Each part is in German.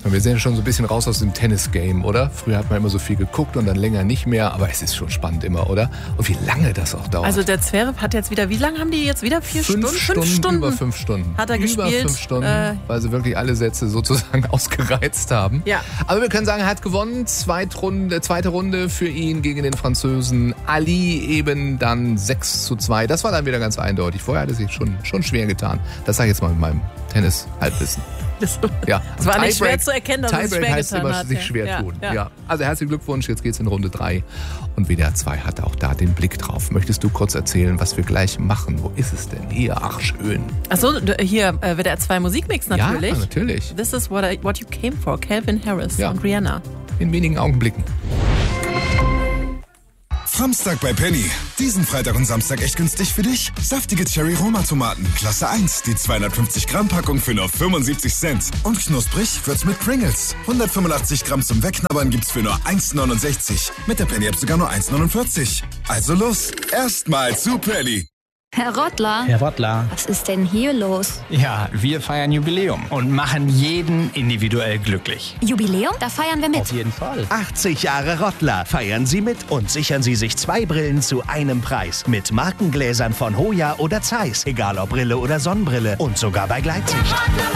Wir sind ja schon so ein bisschen raus aus dem Tennis-Game, oder? Früher hat man immer so viel geguckt und dann länger nicht mehr, aber es ist schon spannend immer, oder? Und wie lange das auch dauert. Also der Zverev hat jetzt wieder, wie lange haben die jetzt wieder? 4 Stunden? 5 Stunden? Über 5 Stunden. Hat er gespielt. Über 5 Stunden, weil sie wirklich alle Sätze sozusagen ausgereizt haben. Ja. Aber wir können sagen, er hat gewonnen. Zweite Runde für ihn gegen den Französen Ali, eben dann 6:2. Das war dann wieder ganz eindeutig. Vorher hat er sich schon schwer getan. Das sage ich jetzt mal mit meinem Tennis-Halbwissen. Ja. Es war nicht schwer zu erkennen, dass es schwer heißt getan immer, hat. sich schwer tun. Ja. Ja. Also herzlichen Glückwunsch, jetzt geht's in Runde 3. Und WDR 2 hat auch da den Blick drauf. Möchtest du kurz erzählen, was wir gleich machen? Wo ist es denn? Hier, ach schön. Achso, hier WDR 2 Musikmix natürlich. Ja, natürlich. This is what you came for. Calvin Harris und Rihanna. In wenigen Augenblicken. Samstag bei Penny. Diesen Freitag und Samstag echt günstig für dich. Saftige Cherry-Roma-Tomaten, Klasse 1, die 250 Gramm Packung für nur 75 Cent. Und knusprig wird's mit Pringles. 185 Gramm zum Wegknabbern gibt's für nur 1,69. Mit der Penny-App sogar nur 1,49. Also los, erstmal zu Penny. Herr Rottler. Herr Rottler. Was ist denn hier los? Ja, wir feiern Jubiläum und machen jeden individuell glücklich. Jubiläum? Da feiern wir mit. Auf jeden Fall. 80 Jahre Rottler. Feiern Sie mit und sichern Sie sich 2 Brillen zu einem Preis. Mit Markengläsern von Hoya oder Zeiss. Egal ob Brille oder Sonnenbrille. Und sogar bei Gleitsicht.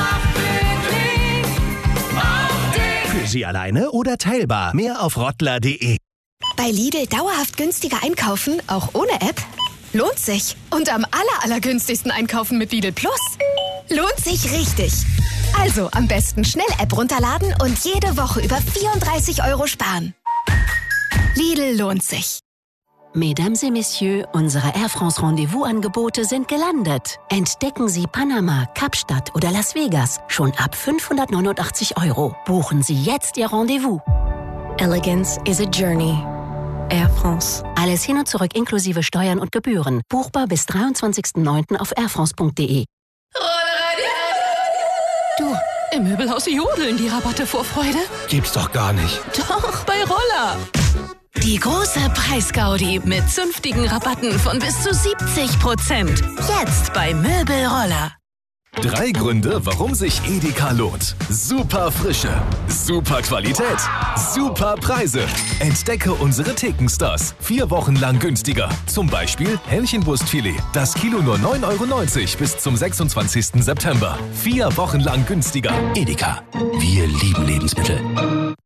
Für Sie alleine oder teilbar. Mehr auf rottler.de. Bei Lidl dauerhaft günstiger einkaufen, auch ohne App? Lohnt sich. Und am allergünstigsten einkaufen mit Lidl Plus. Lohnt sich richtig. Also am besten schnell App runterladen und jede Woche über 34 € sparen. Lidl lohnt sich. Mesdames et Messieurs, unsere Air France Rendezvous-Angebote sind gelandet. Entdecken Sie Panama, Kapstadt oder Las Vegas schon ab 589 €. Buchen Sie jetzt Ihr Rendezvous. Elegance is a journey. Air France. Alles hin und zurück inklusive Steuern und Gebühren. Buchbar bis 23.09. auf airfrance.de. Du, im Möbelhaus jodeln die Rabatte vor Freude. Gibt's doch gar nicht. Doch, bei Roller. Die große Preisgaudi mit zünftigen Rabatten von bis zu 70%. Jetzt bei Möbelroller. 3 Gründe, warum sich Edeka lohnt. Super Frische, super Qualität, super Preise. Entdecke unsere Thekenstars. 4 Wochen lang günstiger. Zum Beispiel Hähnchenbrustfilet. Das Kilo nur 9,90 € bis zum 26. September. 4 Wochen lang günstiger. Edeka. Wir lieben Lebensmittel.